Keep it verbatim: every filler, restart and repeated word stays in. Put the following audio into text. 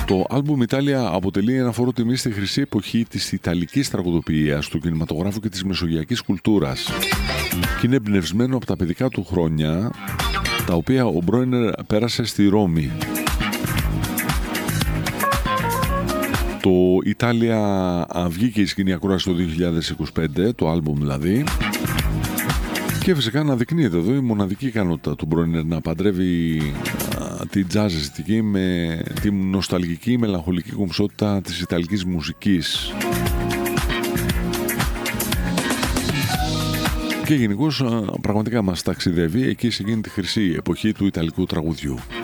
Το άλμπουμ Ιτάλια αποτελεί ένα φόρο τιμή στη χρυσή εποχή της ιταλικής τραγουδοποιίας, του κινηματογράφου και της μεσογειακής κουλτούρας. Και είναι εμπνευσμένο από τα παιδικά του χρόνια, τα οποία ο Μπρόινερ πέρασε στη Ρώμη. Το Ιτάλια βγήκε η σκηνή ακρόαση το δύο χιλιάδες είκοσι πέντε, το άλμπουμ δηλαδή. Και φυσικά αναδεικνύεται εδώ η μοναδική ικανότητα του Μπρόινερ να παντρεύει τη jazz αισθητική με τη νοσταλγική μελαγχολική κομψότητα της ιταλικής μουσικής. Και γενικώς πραγματικά μας ταξιδεύει εκεί σε εκείνη τη χρυσή εποχή του ιταλικού τραγουδιού.